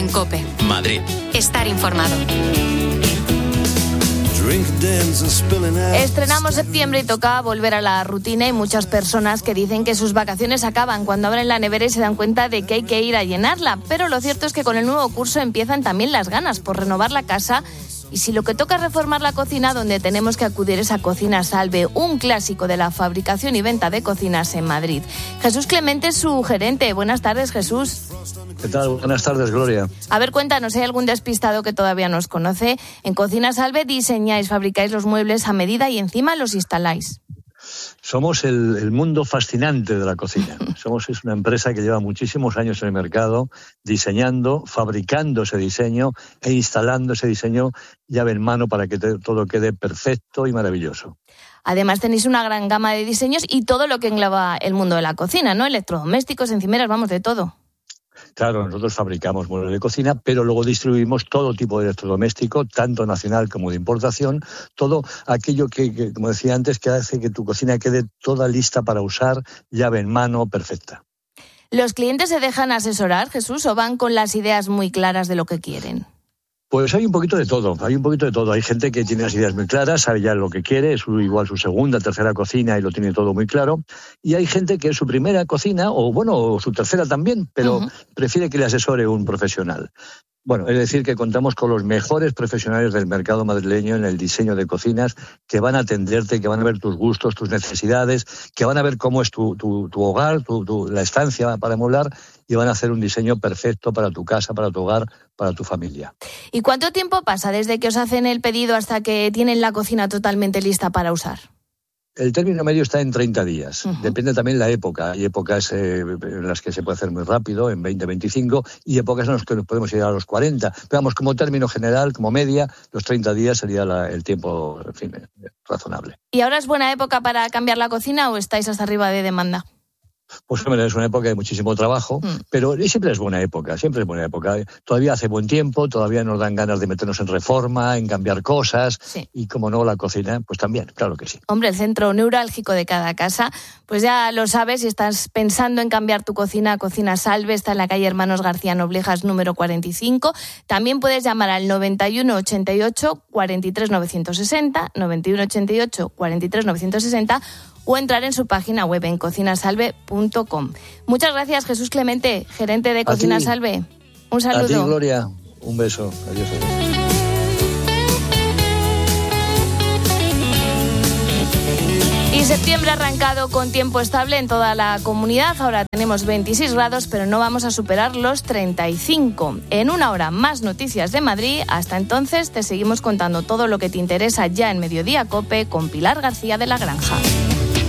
En COPE. Madrid. Estar informado. Estrenamos septiembre y toca volver a la rutina. Hay muchas personas que dicen que sus vacaciones acaban cuando abren la nevera y se dan cuenta de que hay que ir a llenarla. Pero lo cierto es que con el nuevo curso empiezan también las ganas por renovar la casa. Y si lo que toca es reformar la cocina, donde tenemos que acudir es a Cocina Salve, un clásico de la fabricación y venta de cocinas en Madrid. Jesús Clemente es su gerente. Buenas tardes, Jesús. ¿Qué tal? Buenas tardes, Gloria. A ver, cuéntanos, ¿hay algún despistado que todavía nos conoce? En Cocina Salve diseñáis, fabricáis los muebles a medida y encima los instaláis. Somos el mundo fascinante de la cocina. Es una empresa que lleva muchísimos años en el mercado diseñando, fabricando ese diseño e instalando ese diseño llave en mano para que todo quede perfecto y maravilloso. Además tenéis una gran gama de diseños y todo lo que engloba el mundo de la cocina, ¿no? Electrodomésticos, encimeras, vamos, de todo. Claro, nosotros fabricamos muebles de cocina, pero luego distribuimos todo tipo de electrodoméstico, tanto nacional como de importación, todo aquello que, como decía antes, que hace que tu cocina quede toda lista para usar, llave en mano, perfecta. ¿Los clientes se dejan asesorar, Jesús, o van con las ideas muy claras de lo que quieren? Pues hay un poquito de todo. Hay gente que tiene las ideas muy claras, sabe ya lo que quiere, es igual su segunda, tercera cocina y lo tiene todo muy claro. Y hay gente que es su primera cocina, o su tercera también, pero prefiere que le asesore un profesional. Bueno, es decir, que contamos con los mejores profesionales del mercado madrileño en el diseño de cocinas, que van a atenderte, que van a ver tus gustos, tus necesidades, que van a ver cómo es tu hogar, la estancia para amueblar, y van a hacer un diseño perfecto para tu casa, para tu hogar, para tu familia. ¿Y cuánto tiempo pasa desde que os hacen el pedido hasta que tienen la cocina totalmente lista para usar? El término medio está en 30 días. Depende también la época. Hay épocas en las que se puede hacer muy rápido, en 20, 25, y épocas en las que nos podemos llegar a los 40. Pero vamos, como término general, como media, los 30 días sería el tiempo, en fin, razonable. ¿Y ahora es buena época para cambiar la cocina o estáis hasta arriba de demanda? Pues hombre, es una época de muchísimo trabajo, pero siempre es buena época. Todavía hace buen tiempo, todavía nos dan ganas de meternos en reforma, en cambiar cosas, y como no, la cocina, pues también, claro que sí. Hombre, el centro neurálgico de cada casa, pues ya lo sabes, si estás pensando en cambiar tu cocina, Cocina Salve, está en la calle Hermanos García Noblejas, número 45. También puedes llamar al 91 88 43 960, 91 88 43 960, o entrar en su página web en cocinasalve.com. Muchas gracias, Jesús Clemente, gerente de Cocina Salve. Un saludo. A ti, Gloria. Un beso. Adiós. Y septiembre ha arrancado con tiempo estable en toda la comunidad. Ahora tenemos 26 grados, pero no vamos a superar los 35. En una hora, más noticias de Madrid. Hasta entonces, te seguimos contando todo lo que te interesa ya en Mediodía COPE con Pilar García de la Granja.